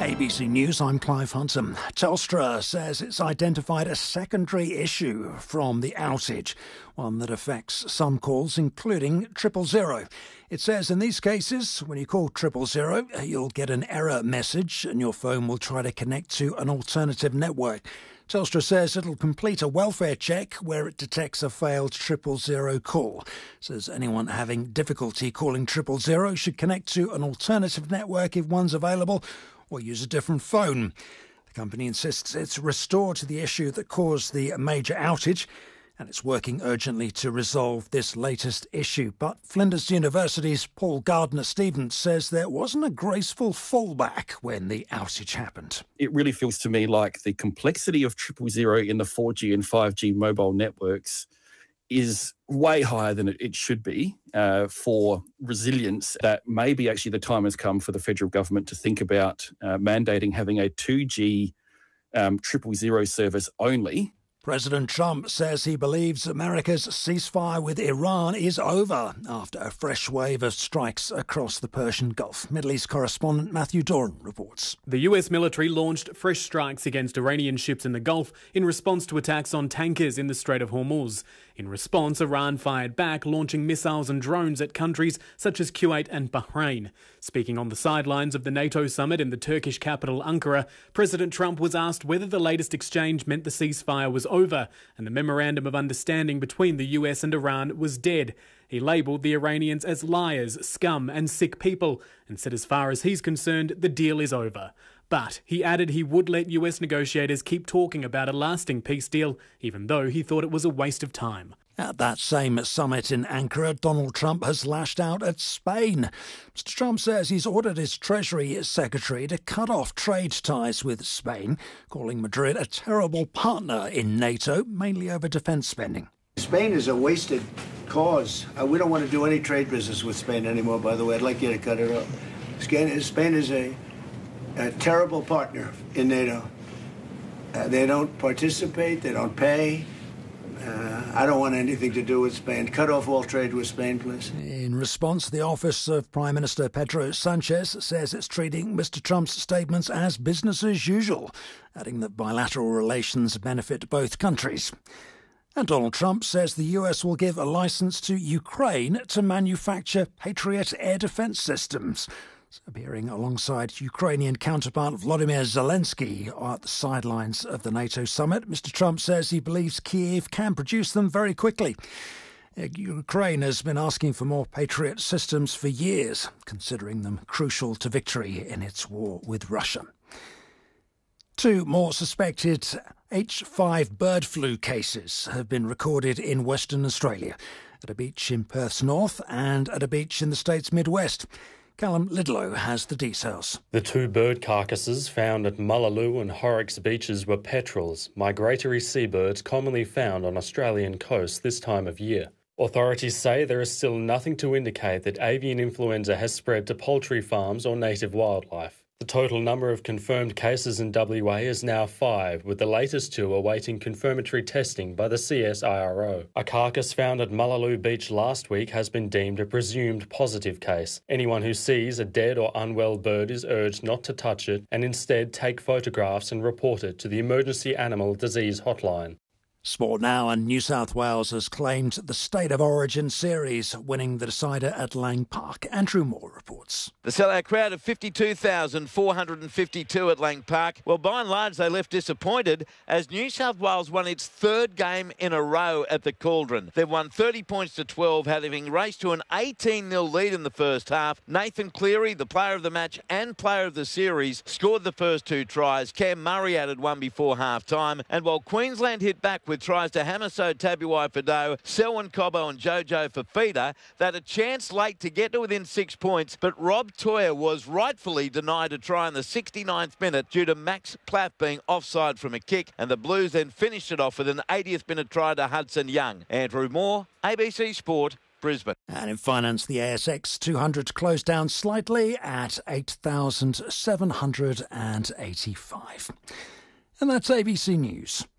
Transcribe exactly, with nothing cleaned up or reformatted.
A B C News, I'm Clive Hunter. Telstra says it's identified a secondary issue from the outage, one that affects some calls, including triple zero. It says in these cases, when you call triple zero, you'll get an error message and your phone will try to connect to an alternative network. Telstra says it'll complete a welfare check where it detects a failed triple zero call. Says anyone having difficulty calling triple zero should connect to an alternative network if one's available, or use a different phone. The company insists it's restored to the issue that caused the major outage, and it's working urgently to resolve this latest issue. But Flinders University's Paul Gardner-Stevens says there wasn't a graceful fallback when the outage happened. It really feels to me like the complexity of triple zero in the four G and five G mobile networks is way higher than it should be uh, for resilience, that maybe actually the time has come for the federal government to think about uh, mandating having a two G um, triple zero service only. President Trump says he believes America's ceasefire with Iran is over after a fresh wave of strikes across the Persian Gulf. Middle East correspondent Matthew Doran reports. The U S military launched fresh strikes against Iranian ships in the Gulf in response to attacks on tankers in the Strait of Hormuz. In response, Iran fired back, launching missiles and drones at countries such as Kuwait and Bahrain. Speaking on the sidelines of the NATO summit in the Turkish capital Ankara, President Trump was asked whether the latest exchange meant the ceasefire was over and the memorandum of understanding between the U S and Iran was dead. He labelled the Iranians as liars, scum and sick people and said as far as he's concerned, the deal is over. But he added he would let U S negotiators keep talking about a lasting peace deal, even though he thought it was a waste of time. At that same summit in Ankara, Donald Trump has lashed out at Spain. Mister Trump says he's ordered his Treasury Secretary to cut off trade ties with Spain, calling Madrid a terrible partner in NATO, mainly over defence spending. Spain is a wasted cause. Uh, we don't want to do any trade business with Spain anymore, by the way. I'd like you to cut it off. Spain is a, a terrible partner in NATO. Uh, they don't participate, they don't pay. Uh, I don't want anything to do with Spain. Cut off all trade with Spain, please. In response, the office of Prime Minister Pedro Sanchez says it's treating Mister Trump's statements as business as usual, adding that bilateral relations benefit both countries. And Donald Trump says the U S will give a licence to Ukraine to manufacture Patriot air defence systems. Appearing alongside Ukrainian counterpart Volodymyr Zelensky at the sidelines of the NATO summit, Mister Trump says he believes Kyiv can produce them very quickly. Ukraine has been asking for more Patriot systems for years, considering them crucial to victory in its war with Russia. Two more suspected H five bird flu cases have been recorded in Western Australia, at a beach in Perth's north and at a beach in the state's Midwest. Callum Lidlow has the details. The two bird carcasses found at Mullaloo and Horrocks beaches were petrels, migratory seabirds commonly found on Australian coasts this time of year. Authorities say there is still nothing to indicate that avian influenza has spread to poultry farms or native wildlife. The total number of confirmed cases in W A is now five, with the latest two awaiting confirmatory testing by the C S I R O. A carcass found at Mullaloo Beach last week has been deemed a presumed positive case. Anyone who sees a dead or unwell bird is urged not to touch it and instead take photographs and report it to the Emergency Animal Disease Hotline. Sport now, and New South Wales has claimed the State of Origin series, winning the decider at Lang Park. Andrew Moore reports. The sellout crowd of fifty-two thousand four hundred fifty-two at Lang Park. Well, by and large, they left disappointed as New South Wales won its third game in a row at the Cauldron. They've won thirty points to twelve, having raced to an eighteen nil lead in the first half. Nathan Cleary, the player of the match and player of the series, scored the first two tries. Cam Murray added one before half-time. And while Queensland hit back with tries to Hamiso Tabuai-Fidow, Selwyn Cobbo and Jojo Fafita, they had a chance late to get to within six points, but Rob Toyer was rightfully denied a try in the sixty-ninth minute due to Max Platt being offside from a kick, and the Blues then finished it off with an eightieth minute try to Hudson Young. Andrew Moore, A B C Sport, Brisbane. And in finance, the A S X two hundred closed down slightly at eight thousand seven hundred eighty-five. And that's A B C News.